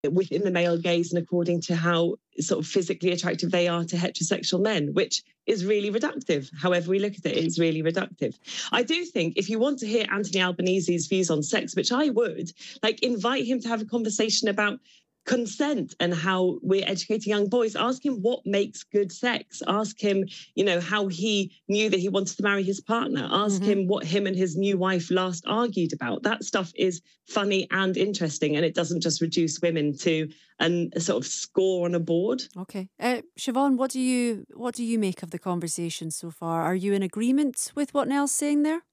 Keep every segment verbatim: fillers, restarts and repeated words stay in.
within the male gaze and according to how sort of physically attractive they are to heterosexual men, which is really reductive. However we look at it, it's really reductive. I do think if you want to hear Anthony Albanese's views on sex, which I would, like invite him to have a conversation about consent and how we're educating young boys. Ask him what makes good sex. Ask him, you know, how he knew that he wanted to marry his partner. Ask mm-hmm. him what him and his new wife last argued about. That stuff is funny and interesting, and it doesn't just reduce women to an, a sort of score on a board. Okay. Uh, Siobhan, what do you what do you make of the conversation so far? Are you in agreement with what Nell's saying there?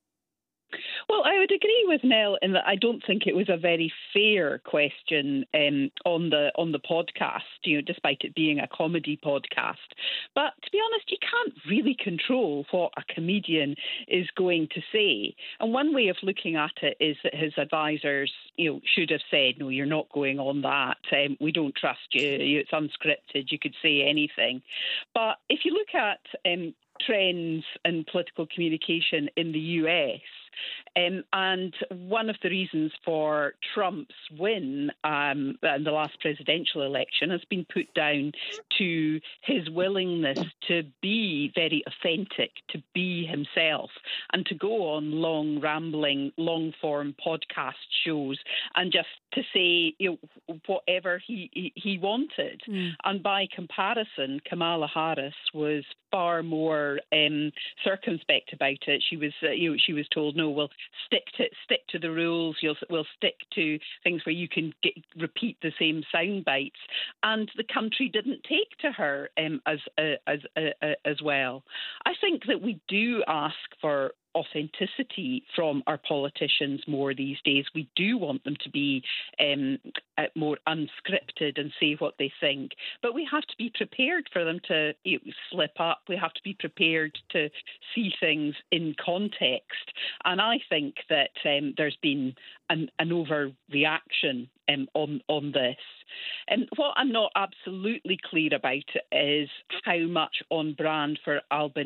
Well, I would agree with Nell in that I don't think it was a very fair question um, on the on the podcast, you know, despite it being a comedy podcast. But to be honest, you can't really control what a comedian is going to say. And one way of looking at it is that his advisors, you know, should have said, no, you're not going on that. Um, we don't trust you. It's unscripted. You could say anything. But if you look at um, trends in political communication in the U S, Um, and one of the reasons for Trump's win um, in the last presidential election has been put down to his willingness to be very authentic, to be himself, and to go on long, rambling, long-form podcast shows and just to say, you know, whatever he, he, he wanted. Mm. And by comparison, Kamala Harris was far more um, circumspect about it. She was, uh, you know, she was told, no, we'll stick to stick to the rules. You'll we'll stick to things where you can get, repeat the same sound bites. And the country didn't take to her um, as uh, as uh, uh, as well. I think that we do ask for authenticity from our politicians more these days. We do want them to be um, more unscripted and say what they think, but we have to be prepared for them to you know, slip up. We have to be prepared to see things in context. And I think that um, there's been an, an overreaction um, on, on this. And what I'm not absolutely clear about is how much on brand for Albanese